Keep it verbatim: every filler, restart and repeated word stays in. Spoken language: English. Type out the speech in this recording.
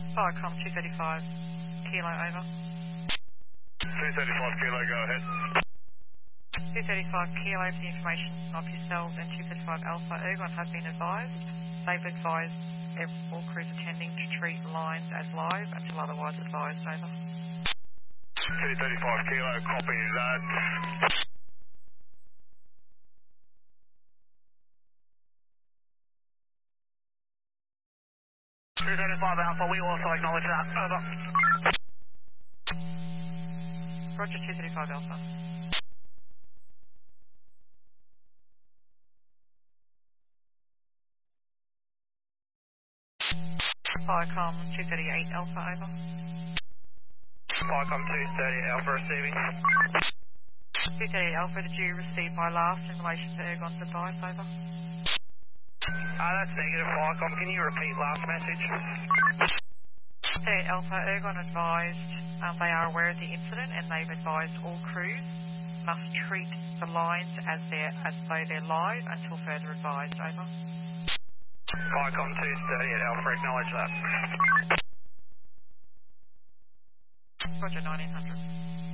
Viacom two thirty-five, Kilo over. two thirty-five Kilo, go ahead. two thirty-five Kilo, for the information of yourselves and two thirty-five Alpha, Ergon have been advised. They've advised ev- all crews attending to treat lines as live until otherwise advised, over. two thirty-five Kilo, copy that. two thirty-five Alpha, we also acknowledge that. Over. Roger, two thirty-five Alpha. Viacom two thirty-eight Alpha, over. Viacom two thirty Alpha receiving. two thirty-eight Alpha, did you receive my last in relation to Ergon's advice, over? Uh, that's negative, Viacom. Can you repeat last message? two thirty-eight Alpha, Ergon advised um, they are aware of the incident and they've advised all crews must treat the lines as they're, as though they're live until further advised, over. Viacom two thirty-eight Alpha, acknowledge that. Roger, nineteen hundred.